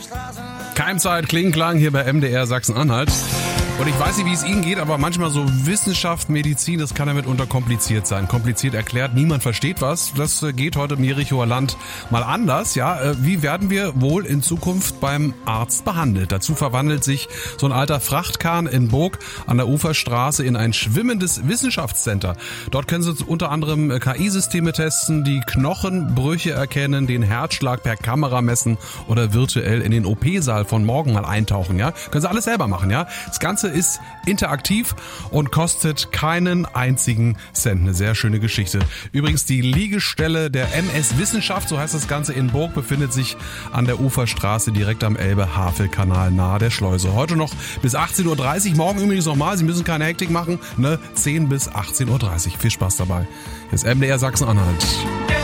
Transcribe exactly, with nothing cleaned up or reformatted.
Keimzeit, Klingenklang hier bei M D R Sachsen-Anhalt. Und ich weiß nicht, wie es Ihnen geht, aber manchmal so Wissenschaft, Medizin, das kann ja mitunter kompliziert sein. Kompliziert erklärt, niemand versteht was. Das geht heute im Jerichoer Land mal anders. Ja, wie werden wir wohl in Zukunft beim Arzt behandelt? Dazu verwandelt sich so ein alter Frachtkahn in Burg an der Uferstraße in ein schwimmendes Wissenschaftscenter. Dort können Sie unter anderem K I-Systeme testen, die Knochenbrüche erkennen, den Herzschlag per Kamera messen oder virtuell in den O P-Saal von morgen mal eintauchen. Ja, können Sie alles selber machen. Ja, das Ganze ist interaktiv und kostet keinen einzigen Cent. Eine sehr schöne Geschichte. Übrigens, die Liegestelle der M S Wissenschaft, so heißt das Ganze in Burg, befindet sich an der Uferstraße direkt am Elbe-Havel-Kanal nahe der Schleuse. Heute noch bis achtzehn Uhr dreißig, morgen übrigens nochmal. Sie müssen keine Hektik machen, ne? zehn bis achtzehn Uhr dreißig. Viel Spaß dabei. Hier ist M D R Sachsen-Anhalt.